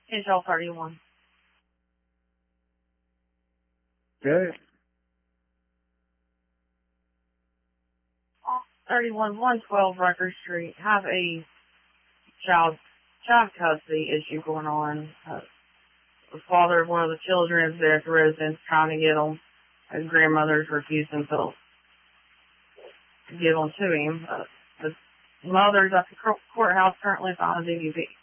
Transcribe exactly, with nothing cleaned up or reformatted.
Intel thirty-one. Okay. thirty-one, one twelve Rutgers Street. Have a child child custody issue going on. Uh, the father of one of the children is there at the residence trying to get them. His grandmother's refusing to give them to him. Uh, the mother's at the courthouse currently on a D V B.